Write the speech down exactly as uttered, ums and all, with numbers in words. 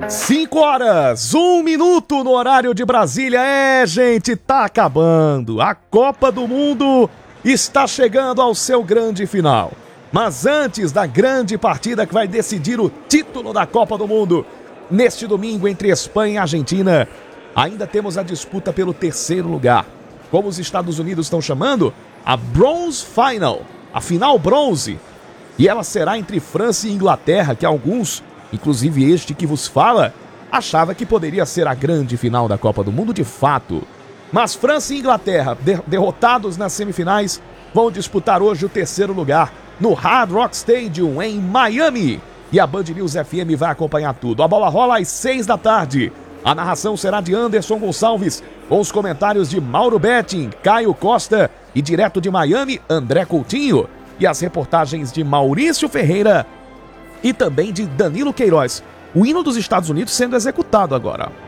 Cinco horas, um minuto no horário de Brasília. É, gente, tá acabando. A Copa do Mundo está chegando ao seu grande final. Mas antes da grande partida que vai decidir o título da Copa do Mundo, neste domingo entre Espanha e Argentina, ainda temos a disputa pelo terceiro lugar. Como os Estados Unidos estão chamando, a Bronze Final, a final bronze. E ela será entre França e Inglaterra, que alguns, inclusive este que vos fala, achava que poderia ser a grande final da Copa do Mundo de fato. Mas França e Inglaterra, de- derrotados nas semifinais, vão disputar hoje o terceiro lugar no Hard Rock Stadium, em Miami. E a Band News F M vai acompanhar tudo. A bola rola às seis da tarde. A narração será de Anderson Gonçalves, com os comentários de Mauro Betting, Caio Costa e direto de Miami, André Coutinho. E as reportagens de Maurício Ferreira e também de Danilo Queiroz. O hino dos Estados Unidos sendo executado agora.